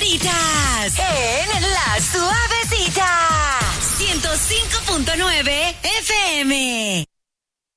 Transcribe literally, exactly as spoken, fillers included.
favoritas en La Suavecita. ciento cinco punto nueve F M.